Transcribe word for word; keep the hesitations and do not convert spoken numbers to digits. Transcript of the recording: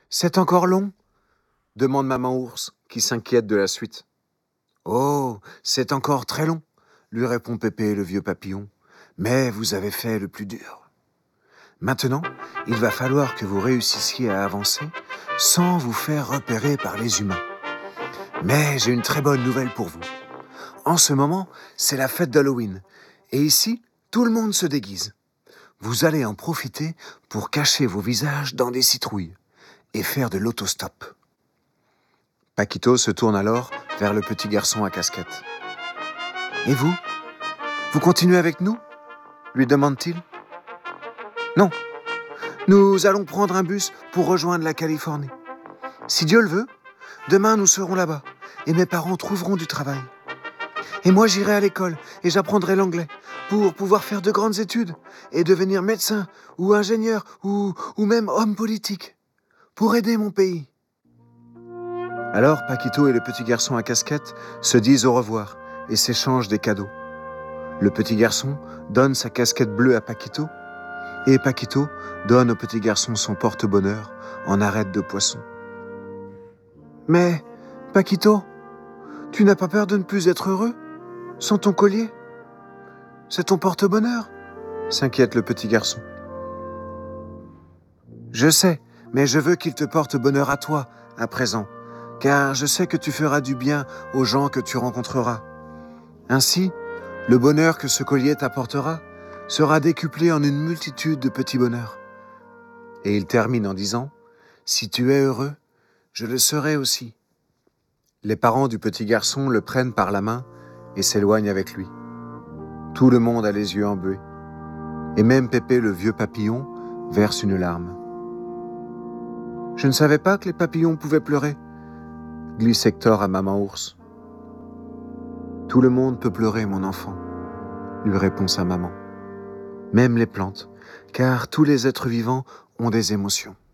C'est encore long ? Demande maman ours, qui s'inquiète de la suite. Oh, c'est encore très long, lui répond Pépé le vieux papillon. Mais vous avez fait le plus dur. Maintenant, il va falloir que vous réussissiez à avancer sans vous faire repérer par les humains. Mais j'ai une très bonne nouvelle pour vous. En ce moment, c'est la fête d'Halloween. Et ici, tout le monde se déguise. Vous allez en profiter pour cacher vos visages dans des citrouilles et faire de l'autostop. Paquito se tourne alors vers le petit garçon à casquette. « Et vous ? Vous continuez avec nous ?» lui demande-t-il. « Non, nous allons prendre un bus pour rejoindre la Californie. Si Dieu le veut, demain nous serons là-bas et mes parents trouveront du travail. Et moi j'irai à l'école et j'apprendrai l'anglais pour pouvoir faire de grandes études et devenir médecin ou ingénieur ou, ou même homme politique pour aider mon pays. » Alors Paquito et le petit garçon à casquette se disent au revoir et s'échangent des cadeaux. Le petit garçon donne sa casquette bleue à Paquito et Paquito donne au petit garçon son porte-bonheur en arête de poisson. « Mais, Paquito, tu n'as pas peur de ne plus être heureux sans ton collier ? C'est ton porte-bonheur ?» s'inquiète le petit garçon. « Je sais, mais je veux qu'il te porte bonheur à toi, à présent, car je sais que tu feras du bien aux gens que tu rencontreras. Ainsi, le bonheur que ce collier t'apportera sera décuplé en une multitude de petits bonheurs. » Et il termine en disant « Si tu es heureux, je le serai aussi. » Les parents du petit garçon le prennent par la main et s'éloignent avec lui. Tout le monde a les yeux embués. Et même Pépé, le vieux papillon, verse une larme. « Je ne savais pas que les papillons pouvaient pleurer, » glisse Hector à maman ours. « Tout le monde peut pleurer, mon enfant, » lui répond sa maman. Même les plantes, car tous les êtres vivants ont des émotions.